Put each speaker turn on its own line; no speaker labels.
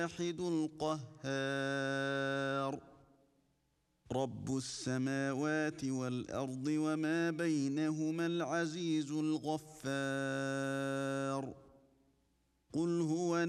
الواحد القهار رب السماوات والأرض وما بينهما العزيز الغفار قل هو